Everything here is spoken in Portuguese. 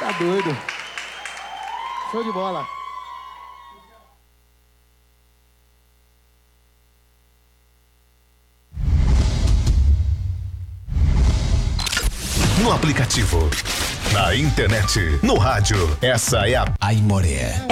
Tá doido. Show de bola. No aplicativo, na internet, no rádio. Essa é a Aimoré